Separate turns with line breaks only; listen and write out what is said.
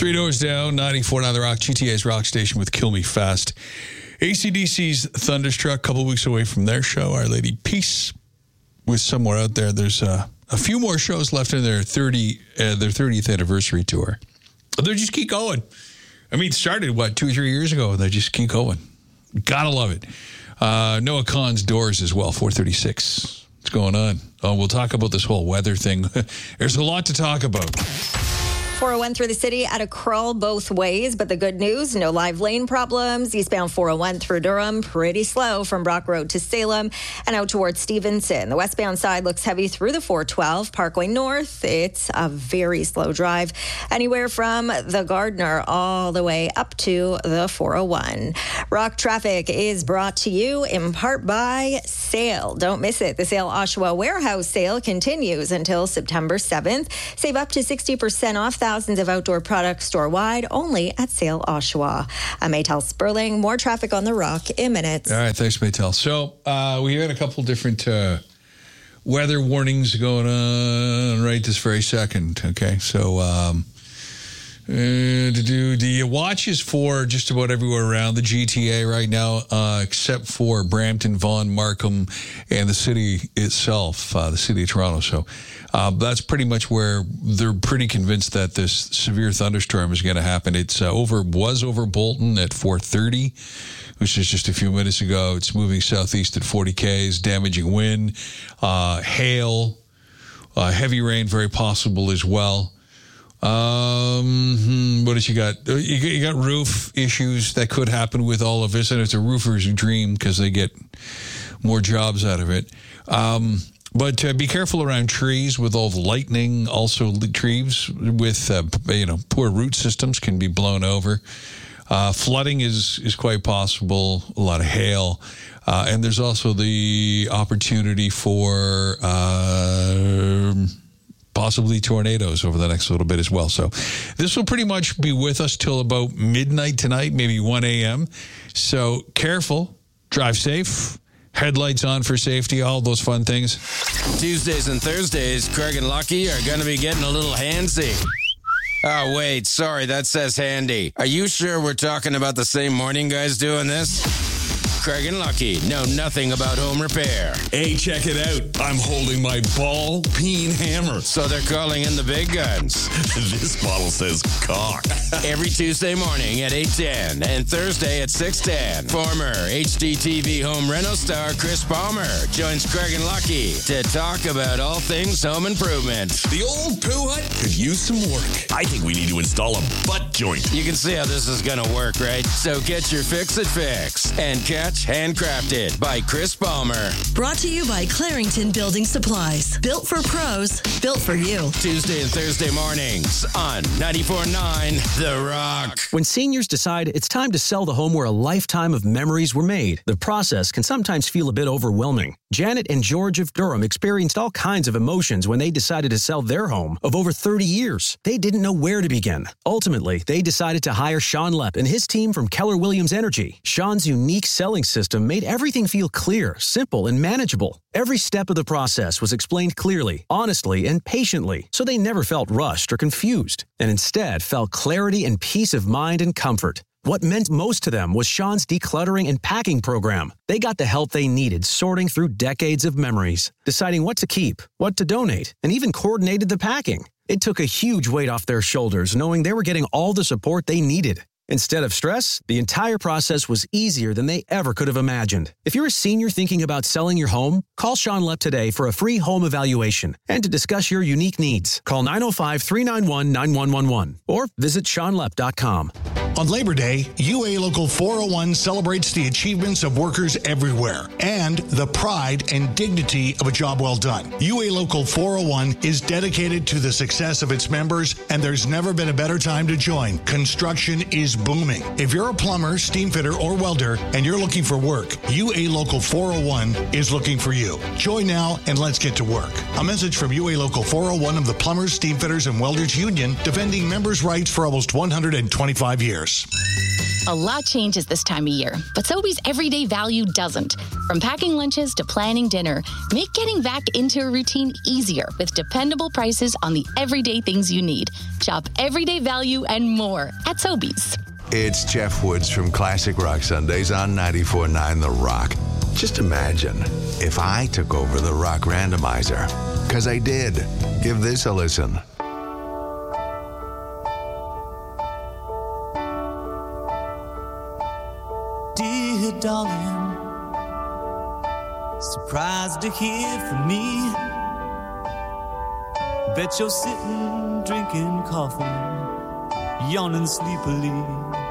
Three Doors Down, 94.9 The Rock, GTA's Rock Station with Kill Me Fast. AC/DC's Thunderstruck, a couple weeks away from their show. Our Lady Peace with Somewhere Out There. There's a few more shows left in their 30th anniversary tour. They just keep going. I mean, it started, 2 or 3 years ago. They just keep going. Gotta love it. Noah Kahan's Doors as well, 436. What's going on? Oh, we'll talk about this whole weather thing. There's a lot to talk about.
401 through the city at a crawl both ways, but the good news, no live lane problems. Eastbound 401 through Durham, pretty slow from Brock Road to Salem and out towards Stevenson. The westbound side looks heavy through the 412 Parkway North. It's a very slow drive anywhere from the Gardner all the way up to the 401. Rock traffic is brought to you in part by Sale. Don't miss it. The Sale Oshawa Warehouse sale continues until September 7th. Save up to 60% off thousands of outdoor products store-wide, only at Sale Oshawa. I'm Maytel Sperling. More traffic on the Rock in minutes.
All right, thanks, Maytel. So we had a couple different weather warnings going on right this very second. Okay, so the watches for just about everywhere around the GTA right now, except for Brampton, Vaughan, Markham, and the city itself, the city of Toronto. So that's pretty much where they're pretty convinced that this severe thunderstorm is going to happen. It's over Bolton at 4:30, which is just a few minutes ago. It's moving southeast at 40 Ks, damaging wind, hail, heavy rain, very possible as well. What else you got? You got roof issues that could happen with all of this, and it's a roofer's dream because they get more jobs out of it. But be careful around trees with all the lightning. Also, trees with poor root systems can be blown over. Flooding is quite possible. A lot of hail, and there's also the opportunity for possibly tornadoes over the next little bit as well. So this will pretty much be with us till about midnight tonight, maybe 1 a.m. So careful, drive safe, headlights on for safety, all those fun things.
Tuesdays and Thursdays, Craig and Lucky are going to be getting a little handsy. Oh, wait, sorry, that says handy. Are you sure we're talking about the same morning guys doing this? Craig and Lucky know nothing about home repair.
Hey, check it out. I'm holding my ball-peen hammer.
So they're calling in the big guns.
This bottle says cock.
Every Tuesday morning at 8:10 and Thursday at 6:10. Former HDTV home reno star Chris Palmer joins Craig and Lucky to talk about all things home improvement.
The old poo hut could use some work. I think we need to install a butt joint.
You can see how this is going to work, right? So get your fix-it fix and catch Handcrafted by Chris Palmer.
Brought to you by Clarington Building Supplies. Built for pros, built for you.
Tuesday and Thursday mornings on 94.9 The Rock.
When seniors decide it's time to sell the home where a lifetime of memories were made, the process can sometimes feel a bit overwhelming. Janet and George of Durham experienced all kinds of emotions when they decided to sell their home of over 30 years. They didn't know where to begin. Ultimately, they decided to hire Sean Lepp and his team from Keller Williams Energy. Sean's unique selling system made everything feel clear, simple, and manageable. Every step of the process was explained clearly, honestly, and patiently, so they never felt rushed or confused, and instead felt clarity and peace of mind and comfort. What meant most to them was Sean's decluttering and packing program. They got the help they needed sorting through decades of memories, deciding what to keep, what to donate, and even coordinated the packing. It took a huge weight off their shoulders knowing they were getting all the support they needed. Instead of stress, the entire process was easier than they ever could have imagined. If you're a senior thinking about selling your home, call Sean Lepp today for a free home evaluation and to discuss your unique needs. Call 905-391-9111 or visit SeanLepp.com.
On Labor Day, UA Local 401 celebrates the achievements of workers everywhere and the pride and dignity of a job well done. UA Local 401 is dedicated to the success of its members, and there's never been a better time to join. Construction is booming. If you're a plumber, steam fitter, or welder, and you're looking for work, UA Local 401 is looking for you. Join now and let's get to work. A message from UA Local 401 of the Plumbers, Steam Fitters, and Welders Union, defending members' rights for almost 125 years.
A lot changes this time of year, but Sobeys everyday value doesn't. From packing lunches to planning dinner, make getting back into a routine easier with dependable prices on the everyday things you need. Shop everyday value and more at Sobeys.
It's Jeff Woods from Classic Rock Sundays on 94.9 The Rock. Just imagine if I took over the Rock Randomizer. Because I did. Give this a listen.
Dear darling, surprised to hear from me. Bet you're sitting, drinking coffee, yawning sleepily.